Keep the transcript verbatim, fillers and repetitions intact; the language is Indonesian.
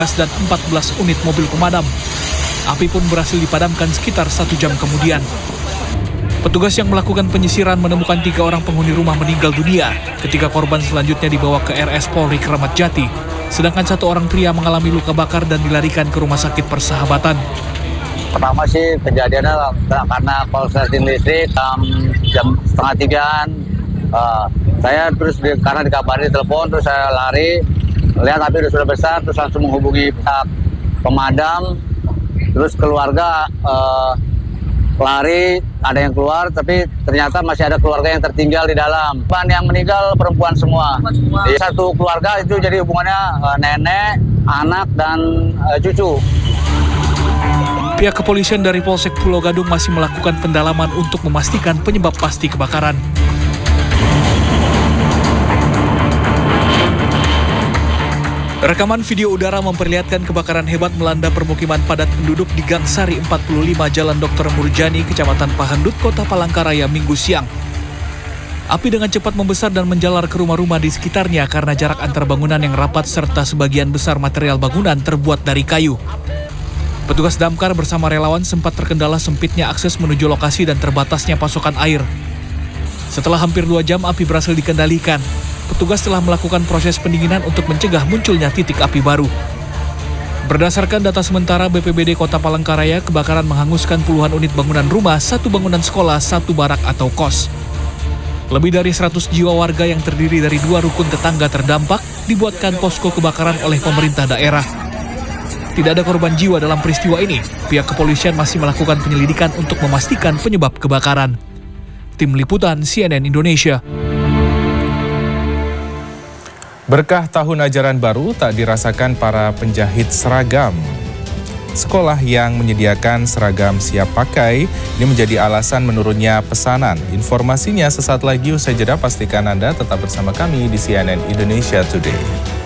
dan empat belas unit mobil pemadam. Api pun berhasil dipadamkan sekitar satu jam kemudian. Petugas yang melakukan penyisiran menemukan tiga orang penghuni rumah meninggal dunia ketika korban selanjutnya dibawa ke R S Polri Kramat Jati. Sedangkan satu orang pria mengalami luka bakar dan dilarikan ke Rumah Sakit Persahabatan. Pertama sih kejadiannya karena korsleting listrik um, jam setengah tigaan. Uh, saya terus di, karena dikabari telepon, terus saya lari, lihat api sudah besar, terus langsung menghubungi pihak pemadam. Terus keluarga uh, lari, ada yang keluar, tapi ternyata masih ada keluarga yang tertinggal di dalam. Ban yang meninggal perempuan semua. semua. Di satu keluarga itu jadi hubungannya uh, nenek, anak, dan uh, cucu. Pihak kepolisian dari Polsek Pulau Gadung masih melakukan pendalaman untuk memastikan penyebab pasti kebakaran. Rekaman video udara memperlihatkan kebakaran hebat melanda permukiman padat penduduk di Gang Sari empat puluh lima Jalan Dokter Murjani, Kecamatan Pahandut, Kota Palangkaraya, Minggu siang. Api dengan cepat membesar dan menjalar ke rumah-rumah di sekitarnya karena jarak antar bangunan yang rapat serta sebagian besar material bangunan terbuat dari kayu. Petugas damkar bersama relawan sempat terkendala sempitnya akses menuju lokasi dan terbatasnya pasokan air. Setelah hampir dua jam api berhasil dikendalikan. Petugas telah melakukan proses pendinginan untuk mencegah munculnya titik api baru. Berdasarkan data sementara B P B D Kota Palangkaraya, kebakaran menghanguskan puluhan unit bangunan rumah, satu bangunan sekolah, satu barak atau kos. Lebih dari seratus jiwa warga yang terdiri dari dua rukun tetangga terdampak dibuatkan posko kebakaran oleh pemerintah daerah. Tidak ada korban jiwa dalam peristiwa ini. Pihak kepolisian masih melakukan penyelidikan untuk memastikan penyebab kebakaran. Tim Liputan C N N Indonesia. Berkah tahun ajaran baru tak dirasakan para penjahit seragam. Sekolah yang menyediakan seragam siap pakai ini menjadi alasan menurunnya pesanan. Informasinya sesaat lagi usai jeda, pastikan Anda tetap bersama kami di C N N Indonesia Today.